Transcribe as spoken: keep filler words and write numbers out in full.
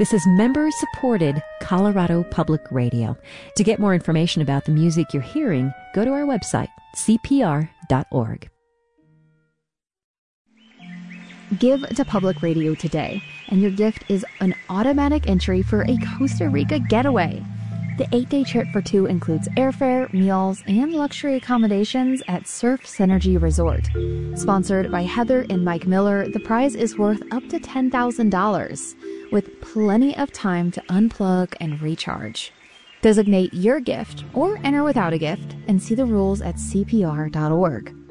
This is member-supported Colorado Public Radio. To get more information about the music you're hearing, go to our website, c p r dot org. Give to Public Radio today, and your gift is an automatic entry for a Costa Rica getaway. The eight-day trip for two includes airfare, meals, and luxury accommodations at Surf Synergy Resort. Sponsored by Heather and Mike Miller, the prize is worth up to ten thousand dollars, with plenty of time to unplug and recharge. Designate your gift or enter without a gift and see the rules at c p r dot org.